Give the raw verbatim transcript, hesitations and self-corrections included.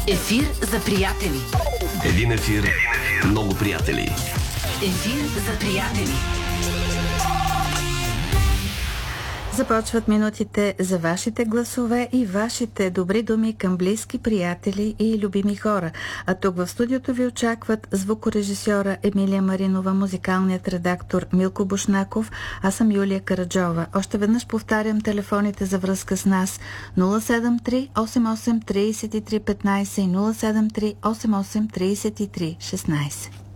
Ефир за приятели. Един ефир, много приятели. Ефир за приятели. Започват минутите за вашите гласове и вашите добри думи към близки, приятели и любими хора. А тук в студиото ви очакват звукорежисьора Емилия Маринова, музикалният редактор Милко Бушнаков, аз съм Юлия Караджова. Още веднъж повтарям телефоните за връзка с нас: нула седем три осем осем три три едно пет и нула седем три осем осем три три шестнайсет.